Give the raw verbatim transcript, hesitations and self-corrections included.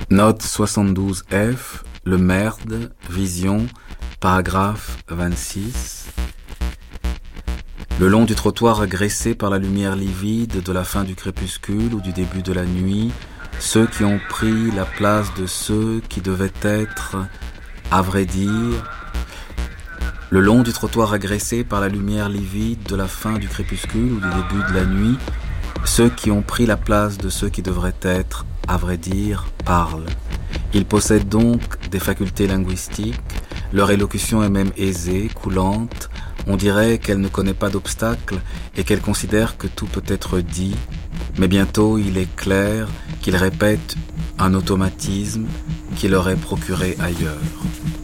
Note soixante-douze F, le merde, vision, paragraphe vingt-six. Le long du trottoir agressé par la lumière livide de la fin du crépuscule ou du début de la nuit, ceux qui ont pris la place de ceux qui devaient être, à vrai dire, le long du trottoir agressé par la lumière livide de la fin du crépuscule ou du début de la nuit, ceux qui ont pris la place de ceux qui devraient être, à vrai dire, parlent. Ils possèdent donc des facultés linguistiques, leur élocution est même aisée, coulante, on dirait qu'elle ne connaît pas d'obstacles et qu'elle considère que tout peut être dit, mais bientôt il est clair qu'ils répètent un automatisme qui leur est procuré ailleurs.